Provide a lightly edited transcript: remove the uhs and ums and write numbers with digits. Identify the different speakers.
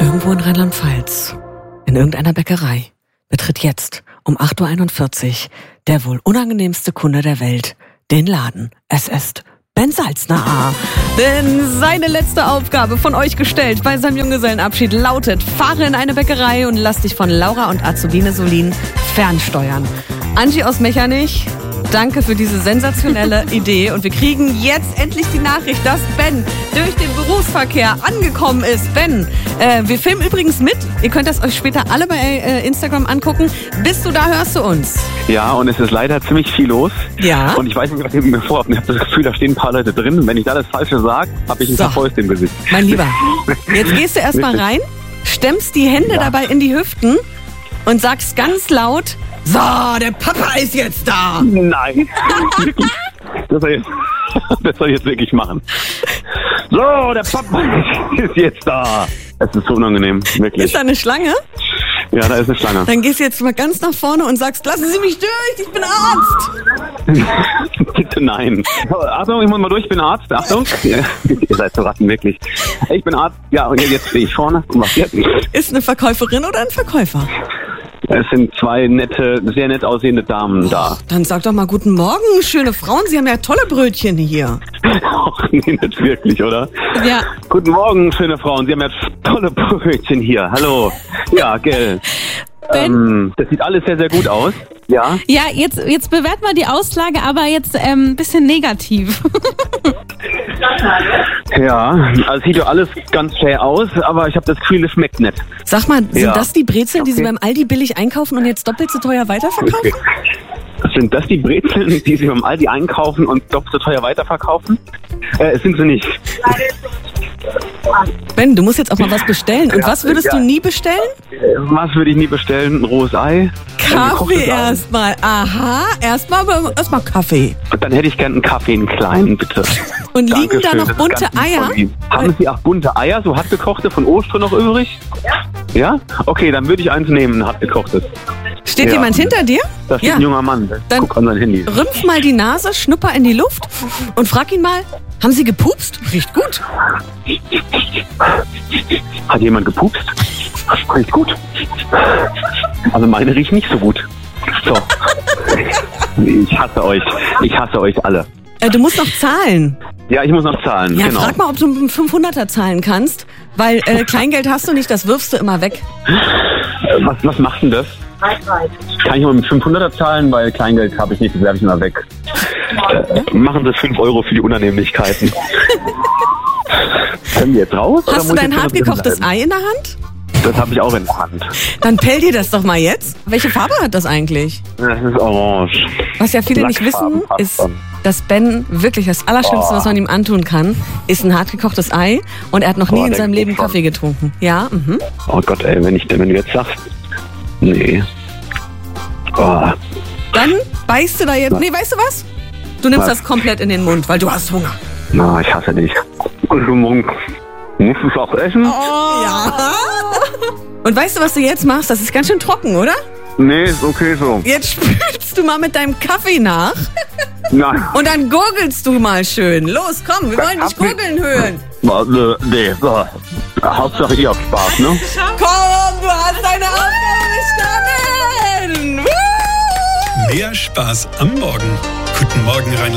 Speaker 1: Irgendwo in Rheinland-Pfalz, in irgendeiner Bäckerei, betritt jetzt um 8.41 Uhr der wohl unangenehmste Kunde der Welt den Laden. Es ist Ben Salzner. Denn seine letzte Aufgabe von euch gestellt bei seinem Junggesellenabschied lautet: Fahre in eine Bäckerei und lass dich von Laura und Azubine Solin fernsteuern. Angie aus Mechernich, danke für diese sensationelle Idee. Und wir kriegen jetzt endlich die Nachricht, dass Ben durch den Berufsverkehr angekommen ist. Ben, wir filmen übrigens mit. Ihr könnt das euch später alle bei Instagram angucken. Bist du da, hörst du uns?
Speaker 2: Ja, und es ist leider ziemlich viel los.
Speaker 1: Ja.
Speaker 2: Und ich weiß nicht, was ich mir vorhabe. Ich habe das Gefühl, da stehen ein paar Leute drin. Und wenn ich da das Falsche sage, habe ich ein paar Fäuste im Gesicht.
Speaker 1: Mein Lieber, jetzt gehst du erstmal rein, stemmst die Hände dabei in die Hüften und sagst ganz laut: So, der Papa ist jetzt da.
Speaker 2: Nein. Das soll ich jetzt wirklich machen. So, der Papa ist jetzt da. Es ist so unangenehm, wirklich.
Speaker 1: Ist da eine Schlange?
Speaker 2: Ja, da ist eine Schlange.
Speaker 1: Dann gehst du jetzt mal ganz nach vorne und sagst: Lassen Sie mich durch, ich bin Arzt.
Speaker 2: Bitte nein. Achtung, ich muss mal durch, ich bin Arzt. Achtung. Ihr seid so Ratten, wirklich. Ich bin Arzt. Ja, und jetzt stehe ich vorne. Und was jetzt?
Speaker 1: Ist eine Verkäuferin oder ein Verkäufer?
Speaker 2: Es sind zwei nette, sehr nett aussehende Damen da.
Speaker 1: Dann sag doch mal: Guten Morgen, schöne Frauen. Sie haben ja tolle Brötchen hier.
Speaker 2: Ach nee, nicht wirklich, oder?
Speaker 1: Ja.
Speaker 2: Guten Morgen, schöne Frauen. Sie haben ja tolle Brötchen hier. Hallo. Ja, gell. Das sieht alles sehr, sehr gut aus. Ja.
Speaker 3: Ja, jetzt bewerten wir die Auslage, aber jetzt ein bisschen negativ.
Speaker 2: Ja, also sieht ja alles ganz fair aus, aber ich habe das Gefühl, es schmeckt nicht.
Speaker 1: Sag mal, sind das die Brezeln, die Sie beim Aldi billig einkaufen und jetzt doppelt so teuer weiterverkaufen?
Speaker 2: Sind das die Brezeln, die Sie beim Aldi einkaufen und doppelt so teuer weiterverkaufen? Sind sie nicht.
Speaker 1: Ben, du musst jetzt auch mal was bestellen. Und was würdest du nie bestellen?
Speaker 2: Was würde ich nie bestellen? Ein rohes Ei.
Speaker 1: Kaffee erstmal. Aha, erstmal Kaffee.
Speaker 2: Und dann hätte ich gern einen Kaffee, einen kleinen, bitte.
Speaker 1: Und liegen da
Speaker 2: Dankeschön,
Speaker 1: noch
Speaker 2: das ist
Speaker 1: bunte
Speaker 2: ganz lieb
Speaker 1: Eier?
Speaker 2: von Ihnen. Haben Sie auch bunte Eier, so hartgekochte von Ostern noch übrig? Ja? Okay, dann würde ich eins nehmen, ein hartgekochtes.
Speaker 1: Steht jemand hinter dir?
Speaker 2: Da steht ein junger Mann.
Speaker 1: Dann
Speaker 2: guck an sein Handy.
Speaker 1: Rümpf mal die Nase, schnupper in die Luft und frag ihn mal: Haben Sie gepupst? Riecht gut.
Speaker 2: Hat jemand gepupst? Riecht gut. Also meine riecht nicht so gut. So. Ich hasse euch. Ich hasse euch alle.
Speaker 1: Du musst noch zahlen.
Speaker 2: Ja, ich muss noch zahlen.
Speaker 1: Ja,
Speaker 2: genau.
Speaker 1: frag mal, ob du mit einem 500er zahlen kannst, weil Kleingeld hast du nicht, das wirfst du immer weg.
Speaker 2: Was macht denn das? Kann ich mal mit 500er zahlen, weil Kleingeld habe ich nicht, das werfe ich immer weg. Machen Sie 5 Euro für die Unannehmlichkeiten. Können wir jetzt raus?
Speaker 1: Hast du dein hartgekochtes Ei in der Hand?
Speaker 2: Das habe ich auch in der Hand.
Speaker 1: Dann pell dir das doch mal jetzt. Welche Farbe hat das eigentlich?
Speaker 2: Das ist orange.
Speaker 1: Was ja viele nicht wissen, ist, dass Ben wirklich das Allerschlimmste, was man ihm antun kann, ist ein hartgekochtes Ei. Und er hat noch nie in seinem Leben Kaffee getrunken. Ja,
Speaker 2: Oh Gott, ey, wenn du jetzt sagst, nee. Oh.
Speaker 1: Dann beißt du da jetzt. Nee, weißt du was? Du nimmst das komplett in den Mund, weil du hast Hunger.
Speaker 2: Na, ich hasse dich. Musst du es auch essen?
Speaker 1: Oh. Ja. Und weißt du, was du jetzt machst? Das ist ganz schön trocken, oder?
Speaker 2: Nee, ist okay so.
Speaker 1: Jetzt spülst du mal mit deinem Kaffee nach.
Speaker 2: Nein.
Speaker 1: Und dann gurgelst du mal schön. Los, komm, wir wollen dich gurgeln hören.
Speaker 2: Nee, so. Hauptsache ihr habt Spaß, ne?
Speaker 1: Komm, du hast deine Aufgabe bestanden.
Speaker 4: Mehr Spaß am Morgen. Guten Morgen, Rheinland.